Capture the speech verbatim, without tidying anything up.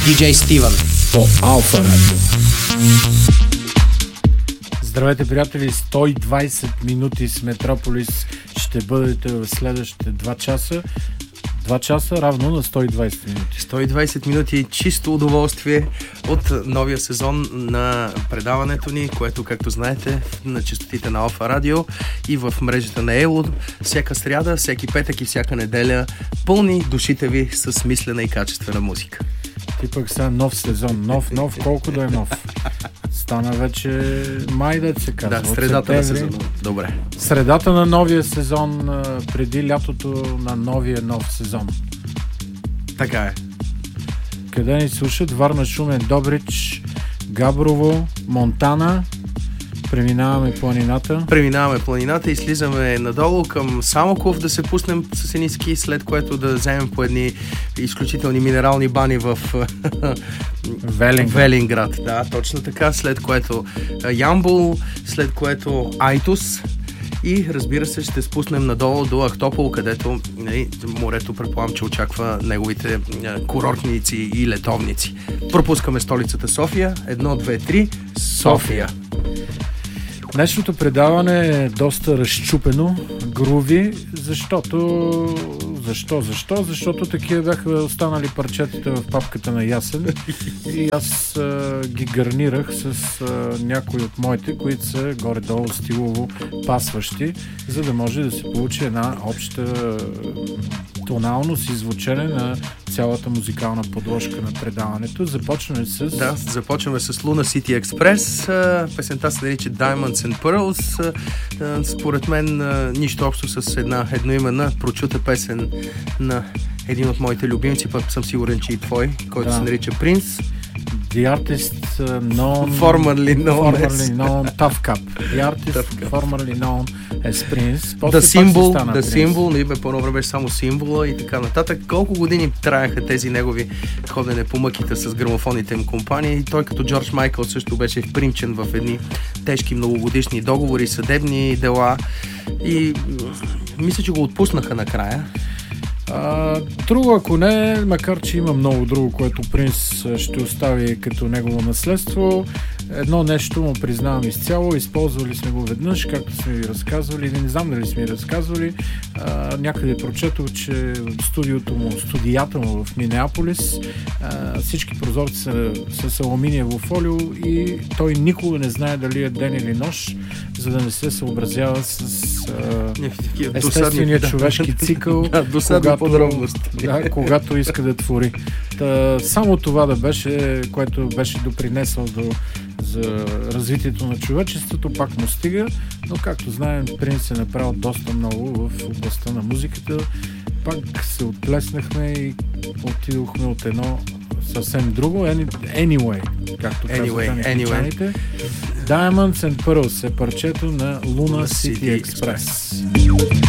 Диджей Стивън по Алфа Радио. Здравейте, приятели! сто и двайсет минути с Метрополис ще бъдете в следващите два часа. два часа равно на сто и двайсет минути. сто и двайсет минути чисто удоволствие от новия сезон на предаването ни, което, както знаете, на честотите на Алфа Радио и в мрежата на Ело, всяка сряда, всеки петък и всяка неделя пълни душите ви с смислена и качествена музика. Ти пък сега нов сезон. Нов, нов, колко да е нов? Стана вече май, да се казва. Да, средата на сезона. Добре. Средата на новия сезон, преди лятото на новия нов сезон. Така е. Къде ни слушат? Варна, Шумен, Добрич, Габрово, Монтана. Преминаваме планината. Преминаваме планината и слизаме надолу към Самоков да се пуснем с едни ски, след което да вземем по едни изключителни минерални бани в Велинград. Велинград. Да, точно така. След което Ямбол, след което Айтос и, разбира се, ще спуснем надолу до Ахтопол, където нали, морето, предполагам, че очаква неговите курортници и летовници. Пропускаме столицата София. Едно, две, три. София. Днешното предаване е доста разчупено, груви, защото... Защо? Защо? Защото такива бяха останали парчетата в папката на Ясен и аз а, ги гарнирах с а, някои от моите, които са горе-долу стилово пасващи, за да може да се получи една обща тоналност и звучене на цялата музикална подложка на предаването. Започваме с... Да, започваме с Luna City Express. Песента се нарича Diamonds and Pearls. Според мен нищо общо с една едноименна прочута песен на един от моите любимци, пък съм сигурен, че и твой, който да се нарича Принц. The artist uh, known... Formerly known formerly as... known Tough Cup. The artist formerly known as Prince. The Symbol, The Symbol, не бе, по-добре беше само символа и така нататък. Колко години траеха тези негови ходене по мъките с грамофонните им компании. Той като Джордж Майкъл също беше впримчен в едни тежки многогодишни договори, съдебни дела и мисля, че го отпуснаха накрая. А, друго, ако не, макар че има много друго, което Принц ще остави като негово наследство, едно нещо му признавам изцяло, използвали сме го веднъж, както сме ви разказвали, не знам дали сме ви разказвали, а, някъде прочетох, че студиото му, студията му в Минеаполис, а, всички прозорци са с алуминиево фолио и той никога не знае дали е ден или нощ, за да не се съобразява с а, естествения човешки цикъл, да, когато, да, когато иска да твори. Та, само това да беше, което беше допринесло до за развитието на човечеството, пак му стига, но както знаем, Принц е направил доста много в областта на музиката. Пак се отплеснахме и отидохме от едно съвсем друго. Anyway, както anyway, казват англичаните. Anyway. Diamonds and Pearls е парчето на Luna City Express.